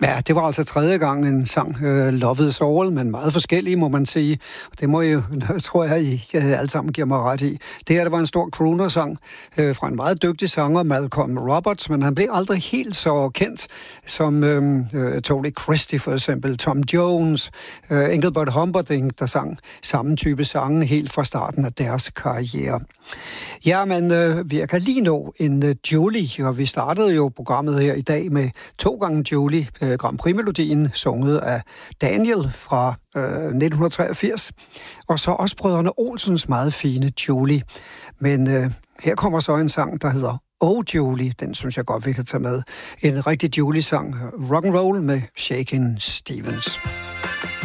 Ja, det var altså tredje gang en sang, Love is All, men meget forskellige, må man sige. Det må jo, tror jeg, I alle sammen giver mig ret i. Det her, det var en stor crooner-sang fra en meget dygtig sanger, Malcolm Roberts, men han blev aldrig helt så kendt som Tony Christie for eksempel, Tom Jones, Engelbert Humperdinck, der sang samme type sange helt fra starten af deres karriere. Ja, men vi kan lige nå en Julie, og vi startede jo programmet her i dag med 2 gange Julie, Grand Prix-melodien, sunget af Daniel fra 1983, og så også brødrene Olsens meget fine Julie. Men her kommer så en sang, der hedder Oh Julie, den synes jeg godt, vi kan tage med. En rigtig Julie-sang, rock'n'roll med Shakin' Stevens.